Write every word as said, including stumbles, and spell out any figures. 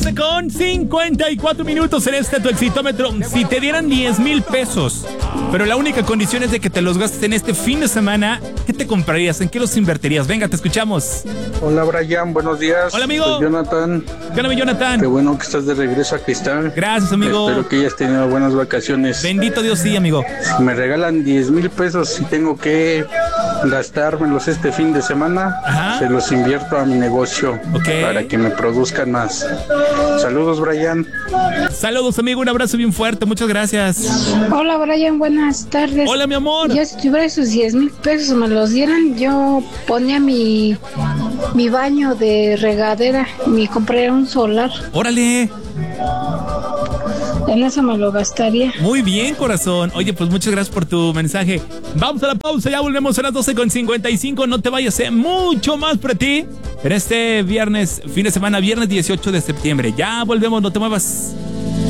doce con cincuenta y cuatro minutos en este tu exitómetro. Si te dieran diez mil pesos, pero la única condición es de que te los gastes en este fin de semana, ¿qué te comprarías? ¿En qué los invertirías? Venga, te escuchamos. Hola, Brian, buenos días. Hola, amigo. Soy Jonathan. ¿Qué onda, mi Jonathan? Qué bueno que estás de regreso a Cristal. Gracias, amigo. Espero que hayas tenido buenas vacaciones. Bendito Dios, sí, amigo. Si me regalan diez mil pesos y tengo que gastármelos este fin de semana, Ajá. se los invierto a mi negocio, Ok. para que me produzcan más. Saludos, Brian. Saludos, amigo. Un abrazo bien fuerte. Muchas gracias. Hola, Brian, buenas tardes. Hola, mi amor. Yo si tuviera esos diez mil pesos me los dieran, yo ponía mi, mi baño de regadera, me compraría un solar. Órale. En eso me lo gastaría. Muy bien, corazón. Oye, pues muchas gracias por tu mensaje. Vamos a la pausa, ya volvemos a las doce con cincuenta y cinco. No te vayas, eh, mucho más para ti en este viernes, fin de semana, viernes dieciocho de septiembre. Ya volvemos, no te muevas.